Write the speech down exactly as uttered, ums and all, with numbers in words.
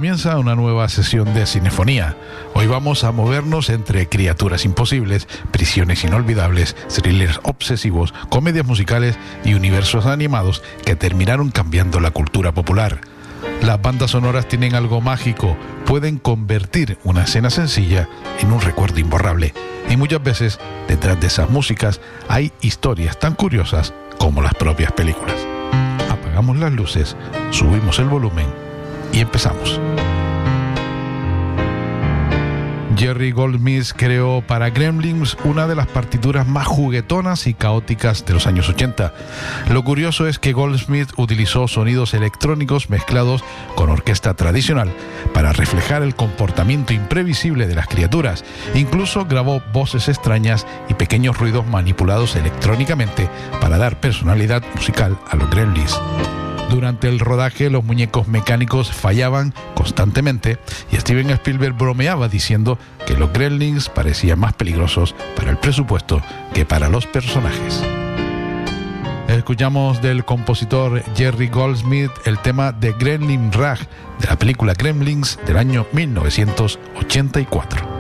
comienza una nueva sesión de cinefonía. Hoy vamos a movernos entre criaturas imposibles, prisiones inolvidables, thrillers obsesivos, comedias musicales y universos animados que terminaron cambiando la cultura popular. Las bandas sonoras tienen algo mágico, pueden convertir una escena sencilla en un recuerdo imborrable. Y muchas veces, detrás de esas músicas, hay historias tan curiosas como las propias películas. Apagamos las luces, subimos el volumen y empezamos. Jerry Goldsmith creó para Gremlins una de las partituras más juguetonas y caóticas de los años ochenta. Lo curioso es que Goldsmith utilizó sonidos electrónicos mezclados con orquesta tradicional para reflejar el comportamiento imprevisible de las criaturas. Incluso grabó voces extrañas y pequeños ruidos manipulados electrónicamente para dar personalidad musical a los Gremlins. Durante el rodaje, los muñecos mecánicos fallaban constantemente y Steven Spielberg bromeaba diciendo que los Gremlins parecían más peligrosos para el presupuesto que para los personajes. Escuchamos del compositor Jerry Goldsmith el tema de Gremlin Rag de la película Gremlins del año mil novecientos ochenta y cuatro.